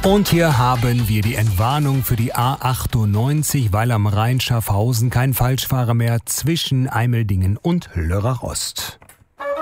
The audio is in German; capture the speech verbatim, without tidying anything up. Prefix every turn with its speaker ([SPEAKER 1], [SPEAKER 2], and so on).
[SPEAKER 1] Und hier haben wir die Entwarnung für die A achtundneunzig, weil am Rhein Schaffhausen kein Falschfahrer mehr zwischen Eimeldingen und Lörrach Ost.